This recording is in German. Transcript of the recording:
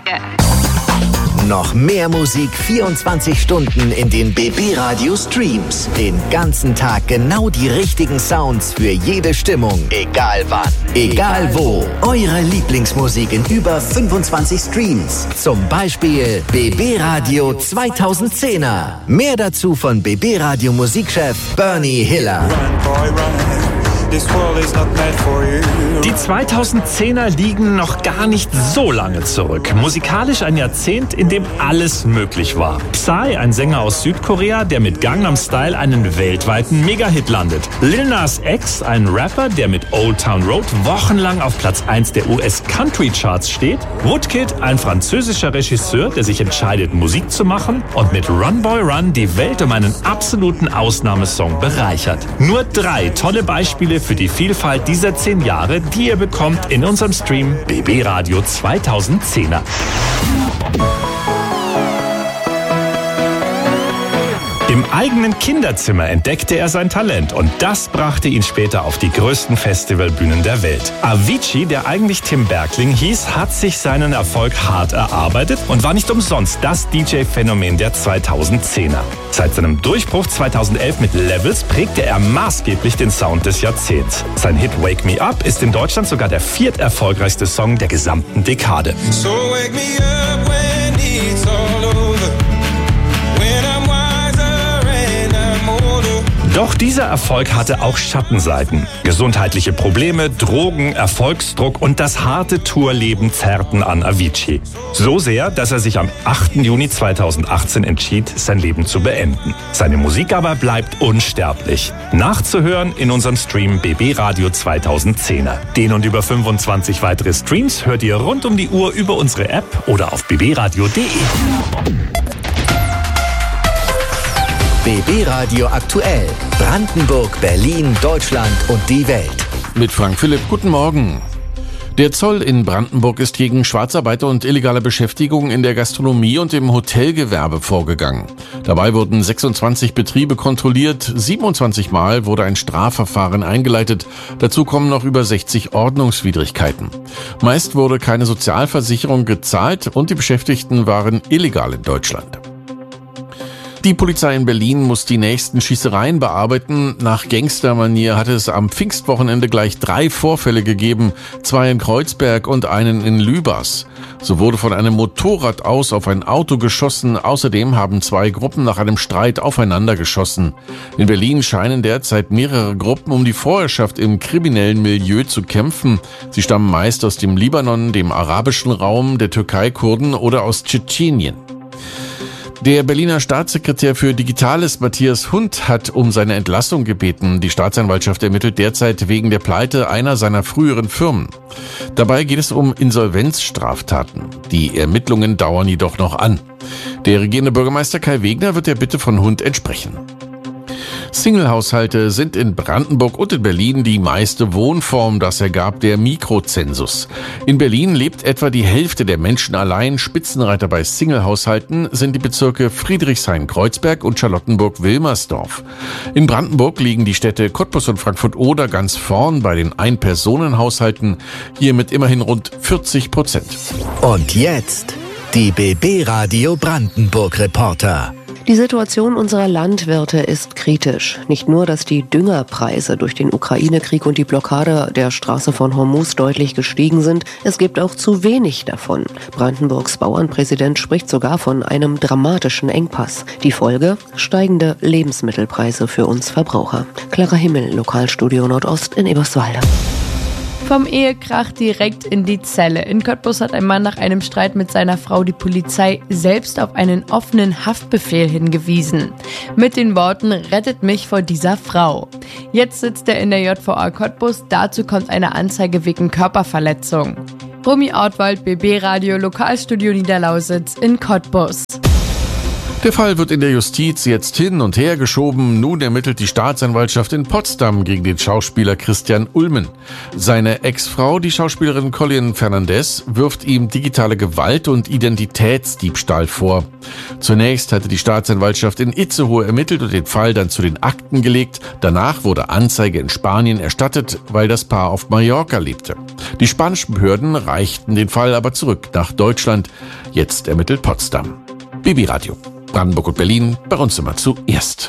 Frage. Noch mehr Musik 24 Stunden in den BB Radio Streams. Den ganzen Tag genau die richtigen Sounds für jede Stimmung. Egal wann, egal wo. Eure Lieblingsmusik in über 25 Streams. Zum Beispiel BB Radio 2010er. Mehr dazu von BB Radio Musikchef Bernie Hiller. Die 2010er liegen noch gar nicht so lange zurück. Musikalisch ein Jahrzehnt, in dem alles möglich war. Psy, ein Sänger aus Südkorea, der mit Gangnam Style einen weltweiten Megahit landet. Lil Nas X, ein Rapper, der mit Old Town Road wochenlang auf Platz 1 der US-Country-Charts steht. Woodkid, ein französischer Regisseur, der sich entscheidet, Musik zu machen und mit Run Boy Run die Welt um einen absoluten Ausnahmesong bereichert. Nur 3 tolle Beispiele für die Vielfalt dieser 10 Jahre, die ihr bekommt in unserem Stream BB Radio 2010er. Im eigenen Kinderzimmer entdeckte er sein Talent und das brachte ihn später auf die größten Festivalbühnen der Welt. Avicii, der eigentlich Tim Bergling hieß, hat sich seinen Erfolg hart erarbeitet und war nicht umsonst das DJ-Phänomen der 2010er. Seit seinem Durchbruch 2011 mit Levels prägte er maßgeblich den Sound des Jahrzehnts. Sein Hit Wake Me Up ist in Deutschland sogar der 4. erfolgreichste Song der gesamten Dekade. So wake me up when it's all over. Doch dieser Erfolg hatte auch Schattenseiten. Gesundheitliche Probleme, Drogen, Erfolgsdruck und das harte Tourleben zerrten an Avicii. So sehr, dass er sich am 8. Juni 2018 entschied, sein Leben zu beenden. Seine Musik aber bleibt unsterblich. Nachzuhören in unserem Stream BB Radio 2010er. Den und über 25 weitere Streams hört ihr rund um die Uhr über unsere App oder auf bbradio.de. BB Radio aktuell. Brandenburg, Berlin, Deutschland und die Welt. Mit Frank Philipp, guten Morgen. Der Zoll in Brandenburg ist gegen Schwarzarbeiter und illegale Beschäftigung in der Gastronomie und im Hotelgewerbe vorgegangen. Dabei wurden 26 Betriebe kontrolliert, 27 Mal wurde ein Strafverfahren eingeleitet. Dazu kommen noch über 60 Ordnungswidrigkeiten. Meist wurde keine Sozialversicherung gezahlt und die Beschäftigten waren illegal in Deutschland. Die Polizei in Berlin muss die nächsten Schießereien bearbeiten. Nach Gangstermanier hatte es am Pfingstwochenende gleich 3 Vorfälle gegeben, 2 in Kreuzberg und einen in Lübars. So wurde von einem Motorrad aus auf ein Auto geschossen. Außerdem haben 2 Gruppen nach einem Streit aufeinander geschossen. In Berlin scheinen derzeit mehrere Gruppen um die Vorherrschaft im kriminellen Milieu zu kämpfen. Sie stammen meist aus dem Libanon, dem arabischen Raum, der Türkei, Kurden oder aus Tschetschenien. Der Berliner Staatssekretär für Digitales Matthias Hundt hat um seine Entlassung gebeten. Die Staatsanwaltschaft ermittelt derzeit wegen der Pleite einer seiner früheren Firmen. Dabei geht es um Insolvenzstraftaten. Die Ermittlungen dauern jedoch noch an. Der regierende Bürgermeister Kai Wegner wird der Bitte von Hundt entsprechen. Singlehaushalte sind in Brandenburg und in Berlin die meiste Wohnform, das ergab der Mikrozensus. In Berlin lebt etwa die Hälfte der Menschen allein. Spitzenreiter bei Singlehaushalten sind die Bezirke Friedrichshain-Kreuzberg und Charlottenburg-Wilmersdorf. In Brandenburg liegen die Städte Cottbus und Frankfurt-Oder ganz vorn bei den Ein-Personen-Haushalten, hier mit immerhin rund 40%. Und jetzt die BB Radio Brandenburg Reporter. Die Situation unserer Landwirte ist kritisch. Nicht nur, dass die Düngerpreise durch den Ukraine-Krieg und die Blockade der Straße von Hormuz deutlich gestiegen sind, es gibt auch zu wenig davon. Brandenburgs Bauernpräsident spricht sogar von einem dramatischen Engpass. Die Folge? Steigende Lebensmittelpreise für uns Verbraucher. Clara Himmel, Lokalstudio Nordost in Eberswalde. Vom Ehekrach direkt in die Zelle. In Cottbus hat ein Mann nach einem Streit mit seiner Frau die Polizei selbst auf einen offenen Haftbefehl hingewiesen. Mit den Worten, rettet mich vor dieser Frau. Jetzt sitzt er in der JVA Cottbus, dazu kommt eine Anzeige wegen Körperverletzung. Romy Ortwald, BB Radio, Lokalstudio Niederlausitz in Cottbus. Der Fall wird in der Justiz jetzt hin und her geschoben. Nun ermittelt die Staatsanwaltschaft in Potsdam gegen den Schauspieler Christian Ulmen. Seine Ex-Frau, die Schauspielerin Colleen Fernandez, wirft ihm digitale Gewalt und Identitätsdiebstahl vor. Zunächst hatte die Staatsanwaltschaft in Itzehoe ermittelt und den Fall dann zu den Akten gelegt. Danach wurde Anzeige in Spanien erstattet, weil das Paar auf Mallorca lebte. Die spanischen Behörden reichten den Fall aber zurück nach Deutschland. Jetzt ermittelt Potsdam. BB Radio. Brandenburg und Berlin, bei uns immer zuerst.